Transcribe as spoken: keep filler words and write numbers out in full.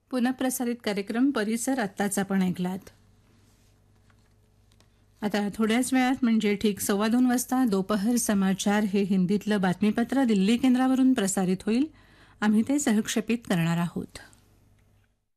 पुनःप्रसारित कार्यक्रम परिसर आत्ताच आपण ऐकलात. आता थोड्याच वेळात म्हणजे ठीक सव्वा दोन वाजता दोपहर समाचार हे हिंदीतलं बातमीपत्र दिल्ली केंद्रावरून प्रसारित होईल. आम्ही ते सहक्षेपित करणार आहोत.